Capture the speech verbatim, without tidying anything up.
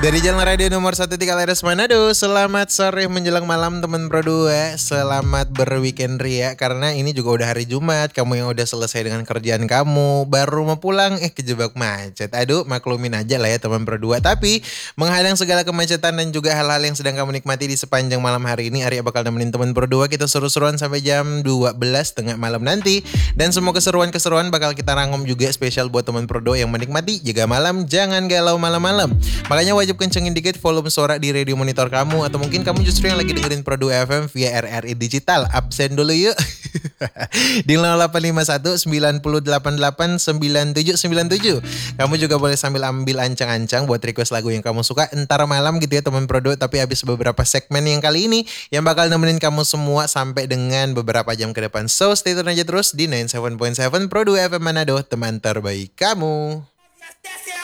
Dari Jalan Radio nomor satu tiga Leres Manado. Selamat sore menjelang malam teman Pro dua. Selamat berweekend ria. Karena ini juga udah hari Jumat. Kamu yang udah selesai dengan kerjaan kamu, baru mau pulang eh kejebak macet. Aduh, maklumin aja lah ya teman Pro dua. Tapi menghadang segala kemacetan dan juga hal-hal yang sedang kamu nikmati di sepanjang malam hari ini, Arya bakal nemenin teman Pro dua. Kita seru-seruan sampai jam dua belas tengah malam nanti. Dan semua keseruan-keseruan bakal kita rangkum juga spesial buat teman Pro dua yang menikmati jaga malam, jangan galau malam-malam. Makanya wajib kencengin dikit volume suara di radio monitor kamu. Atau mungkin kamu justru yang lagi dengerin Pro dua F M via R R I Digital. Absen dulu yuk. Di nol delapan lima satu sembilan delapan delapan sembilan tujuh sembilan tujuh. Kamu juga boleh sambil ambil ancang-ancang buat request lagu yang kamu suka entar malam gitu ya teman Pro dua. Tapi habis beberapa segmen yang kali ini yang bakal nemenin kamu semua sampai dengan beberapa jam ke depan. So stay tune aja terus di sembilan puluh tujuh koma tujuh Pro dua F M Manado, teman terbaik kamu.